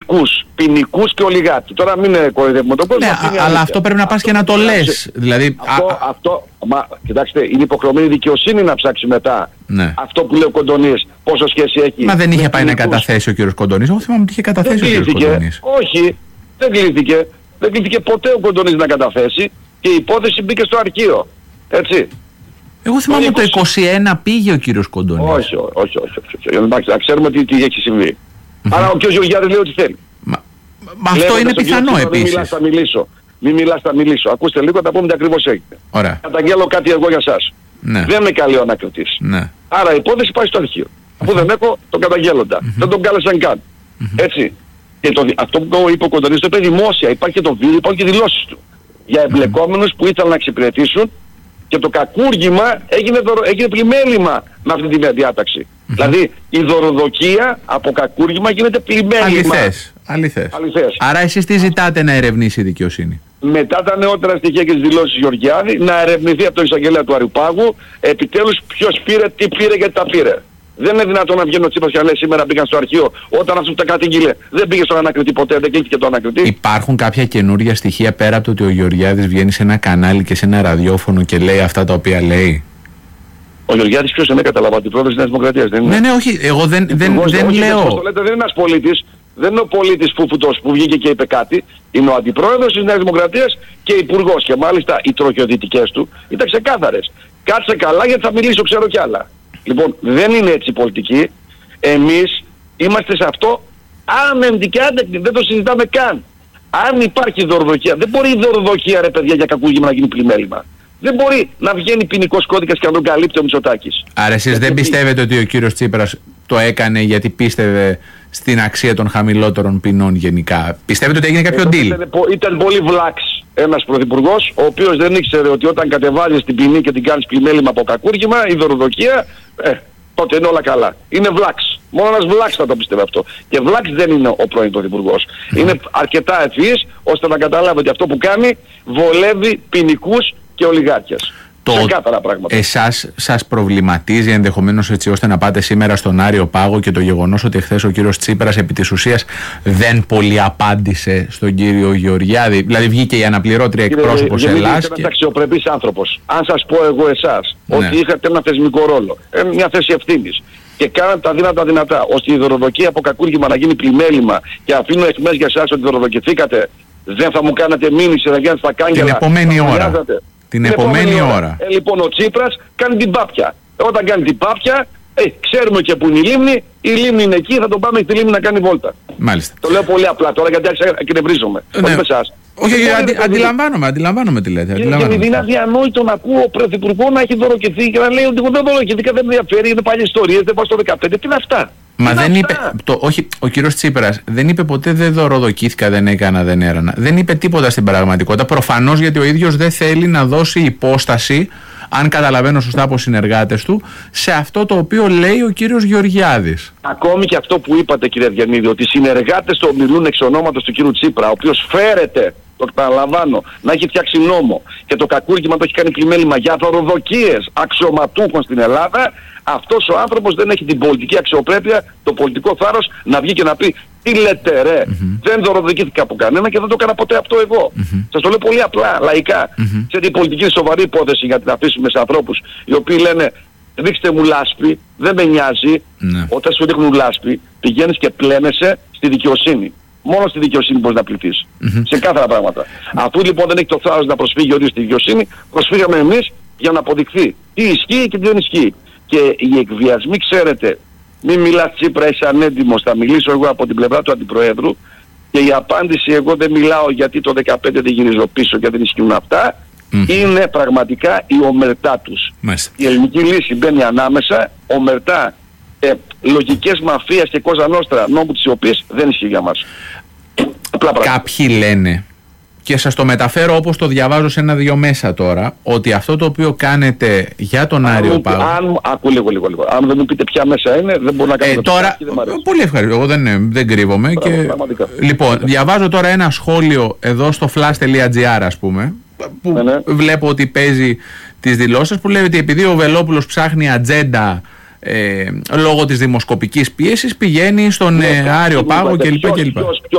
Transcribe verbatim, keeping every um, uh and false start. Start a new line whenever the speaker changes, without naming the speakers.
ποινικούς, ποινικούς και ολιγάρκες. Τώρα μην κοροϊδεύουμε τον κόσμο.
Ναι, αλλά αυτό πρέπει να πας και να το λες. Δηλαδή,
αυτό,
α...
αυτό, μα, κοιτάξτε, είναι υποχρεωμένη δικαιοσύνη να ψάξει μετά
ναι.
αυτό που λέει ο Κοντονής, πόσο σχέση έχει.
Μα δεν είχε πάει ποινικούς. Να καταθέσει ο κύριος Κοντονής. Εγώ θυμάμαι ότι είχε καταθέσει
δεν
ο κύριος Κοντονής.
Όχι, δεν κλείθηκε. Δεν κλείθηκε ποτέ ο Κοντονής να καταθέσει και η υπόθεση μπήκε στο αρχείο. Έτσι.
Εγώ θυμάμαι ότι το είκοσι ένα πήγε ο κύριος Κοντονής.
Όχι, όχι, όχι. όχι, όχι. Να ξέρουμε τι, τι έχει συμβεί. Mm-hmm. Άρα ο κ. Γεωργιάδης λέει ό,τι θέλει.
Μα, μα αυτό είναι πιθανό επίσης.
Μην μιλάς, θα μιλήσω. Μην μιλάς, θα μιλήσω. Ακούστε λίγο, θα πούμε τι ακριβώς έγινε.
Ωραία.
Καταγγέλω κάτι εγώ για εσάς.
Ναι.
Δεν είμαι καλή ο ανακριτής.
Ναι.
Άρα η υπόθεση πάει στο αρχείο. Αφού δεν έχω τον καταγγέλλοντα. Mm-hmm. Δεν τον κάλεσαν καν. Mm-hmm. Έτσι. Και το, αυτό που είπε ο Κοντονής το είπε δημόσια. Υπάρχει και το βίντεο, υπάρχουν και δηλώσεις του. Για εμπλεκόμενους mm-hmm. που ήθελαν να εξυπηρετήσουν. Και το κακούργημα έγινε, δωρο, έγινε πλημέλημα με αυτή τη διάταξη. Mm-hmm. Δηλαδή η δωροδοκία από κακούργημα γίνεται πλημέλημα.
Αληθές, αληθές.
Αληθές.
Άρα εσείς τι ζητάτε να ερευνήσει η δικαιοσύνη?
Μετά τα νεότερα στοιχεία και τις δηλώσεις Γεωργιάδη να ερευνηθεί από τον εισαγγελέα του Αριοπάγου επιτέλους ποιος πήρε, τι πήρε και τα πήρε. Δεν είναι δυνατόν να βγαίνει ο Τσίπρας και να λέει σήμερα πήγαν στο αρχείο όταν αυτό που τα κατήγγειλε δεν πήγε στον ανακριτή ποτέ, δεν κλείθηκε το ανακριτή. Υπάρχουν
κάποια καινούργια στοιχεία πέρα από το ότι ο Γεωργιάδης βγαίνει σε ένα κανάλι και σε ένα ραδιόφωνο και λέει αυτά τα οποία λέει?
Ο Γεωργιάδης ποιος είναι, κατάλαβα, αντιπρόεδρος της Νέας Δημοκρατίας, δεν είναι?
Ναι, ναι, όχι, εγώ δεν, δεν,
όχι,
δεν
όχι,
λέω.
Το λέτε, δεν είναι ένας πολίτης, δεν είναι ο πολίτης φούφουτος που βγήκε και είπε κάτι. Είναι ο αντιπρόεδρος της Νέας Δημοκρατίας και υπουργός. Και μάλιστα οι τροχιοδυτικές του ήταν ξεκάθαρες. Κάτσε καλά γιατί θα μιλήσω, ξέρω κι άλλα. Λοιπόν, δεν είναι έτσι η πολιτική. Εμείς είμαστε σε αυτό άμεμπτοι και άντεκτοι. Δεν το συζητάμε καν. Αν υπάρχει δωροδοκία, δεν μπορεί η δωροδοκία ρε παιδιά για κακούργημα να γίνει πλημέλημα. Δεν μπορεί να βγαίνει ποινικός κώδικας και να τον καλύπτει ο Μητσοτάκης.
Άρα εσείς δεν πιστεύετε ότι ο κύριος Τσίπρας το έκανε γιατί πίστευε στην αξία των χαμηλότερων ποινών γενικά? Πιστεύετε ότι έγινε κάποιο deal?
Ήταν, ήταν πολύ βλάξ ένας πρωθυπουργός, ο οποίος δεν ήξερε ότι όταν κατεβάζεις την ποινή και την κάνεις πλημέλημα από κακούργημα, η δωροδοκία, ε, τότε είναι όλα καλά. Είναι βλάξ. Μόνο ένας βλάξ θα το πιστεύει αυτό. Και βλάξ δεν είναι ο πρώην πρωθυπουργός. Mm. Είναι αρκετά ευφυής ώστε να καταλάβει ότι αυτό που κάνει βολεύει ποινικούς και ολιγάρκες.
Το εσάς σας προβληματίζει ενδεχομένως έτσι ώστε να πάτε σήμερα στον Άριο Πάγο και το γεγονός ότι χθες ο κύριος Τσίπρας επί της ουσίας δεν πολύ απάντησε στον κύριο Γεωργιάδη? Δηλαδή βγήκε η αναπληρώτρια εκπρόσωπος Ελλάς.
Είστε ένας αξιοπρεπής άνθρωπος. Αν σας πω εγώ εσάς ναι. ότι είχατε ένα θεσμικό ρόλο, μια θέση ευθύνης και κάνατε τα δύνατα δυνατά ώστε η δωροδοκία από κακούργημα να γίνει πλημέλημα και αφήνω εχμές για εσάς ότι δωροδοκηθήκατε, δεν θα μου κάνατε μήνυση, θα γίνετε στα κάγκελα?
Την επόμενη ώρα. Την, την επόμενη, επόμενη ώρα. ώρα.
Ε, λοιπόν, ο Τσίπρας κάνει την πάπια. Όταν κάνει την πάπια, ε, ξέρουμε και που είναι η λίμνη. Η λίμνη είναι εκεί, θα τον πάμε στη λίμνη να κάνει βόλτα.
Μάλιστα.
Το λέω πολύ απλά τώρα γιατί άρχισα και νευρίζομαι.
Ναι. Όχι με εσάς. Όχι, όχι, αντι, αντιλαμβάνομαι, αντιλαμβάνομαι τι λέτε.
Είναι αδιανόητο να ακούω ο πρωθυπουργό να έχει δωροκηθεί και να λέει ότι δεν δωροκηθήκα, δεν με ενδιαφέρει, είναι παλιές ιστορίες, δεν πάω στο δεκαπέντε. Τι είναι αυτά?
Μα δεν είπε, το, όχι, ο κύριος Τσίπρας δεν είπε ποτέ δεν δωροδοκήθηκα, δεν έκανα, δεν έρανα. Δεν είπε τίποτα στην πραγματικότητα. Προφανώς γιατί ο ίδιος δεν θέλει να δώσει υπόσταση, αν καταλαβαίνω σωστά από συνεργάτες του, σε αυτό το οποίο λέει ο κύριος Γεωργιάδης.
Ακόμη και αυτό που είπατε κύριε Διαννίδη, ότι οι συνεργάτες του μιλούν εξ ονόματος του κύριου Τσίπρα, ο οποίος φέρεται, το επαναλαμβάνω, να έχει φτιάξει νόμο και το κακούργημα το έχει κάνει πλημέλημα για δωροδοκίες αξιωματούχων στην Ελλάδα, αυτός ο άνθρωπος δεν έχει την πολιτική αξιοπρέπεια, το πολιτικό θάρρος να βγει και να πει τι λέτε ρε, mm-hmm. δεν δωροδοκήθηκα από κανένα και δεν το έκανα ποτέ αυτό εγώ. Mm-hmm. Σας το λέω πολύ απλά, λαϊκά. Mm-hmm. Ξέρετε, η πολιτική είναι σοβαρή υπόθεση για την αφήσουμε σε ανθρώπους οι οποίοι λένε ρίξτε μου λάσπη, δεν με νοιάζει. Mm-hmm. Όταν σου ρίχνουν λάσπη πηγαίνεις και πλένεσαι στη δικαιοσύνη. Μόνο στη δικαιοσύνη μπορείς να πληθείς. Mm-hmm. Σε κάθε πράγματα. Αφού λοιπόν δεν έχει το θάρρος να προσφύγει ο ίδιος στη δικαιοσύνη, προσφύγαμε εμείς για να αποδειχθεί τι ισχύει και τι δεν ισχύει. Και οι εκβιασμοί, ξέρετε, μην μιλάς Τσίπρα, είσαι ανέντιμος, θα μιλήσω εγώ από την πλευρά του Αντιπροέδρου και η απάντηση εγώ δεν μιλάω γιατί το δεκαπέντε δεν γυρίζω πίσω και δεν ισχύουν αυτά, mm-hmm. είναι πραγματικά η ομερτά τους. Mm-hmm. Η ελληνική λύση μπαίνει ανάμεσα, ομερτά, ε, λογικές μαφίας και κόζα νόστρα, νόμου τις οποίες δεν ισχύει για μας.
Κάποιοι λένε, και σας το μεταφέρω όπως το διαβάζω σε ένα-δυο μέσα τώρα, ότι αυτό το οποίο κάνετε για τον αν Άριο Πάγο...
Αν, ακού λίγο, λίγο, λίγο. Αν δεν μου πείτε ποια μέσα είναι, δεν μπορώ να κάνω...
Ε, τώρα, πολύ ευχαριστώ. Εγώ δεν, δεν κρύβομαι. Πράγμα, και... Λοιπόν, διαβάζω τώρα ένα σχόλιο εδώ στο flash.gr ας πούμε, που ναι, ναι. βλέπω ότι παίζει τις δηλώσεις που λέει ότι επειδή ο Βελόπουλος ψάχνει ατζέντα ε, λόγω της δημοσκοπικής πίεσης πηγαίνει στον ναι, ε, Άριο Πάγο κλπ.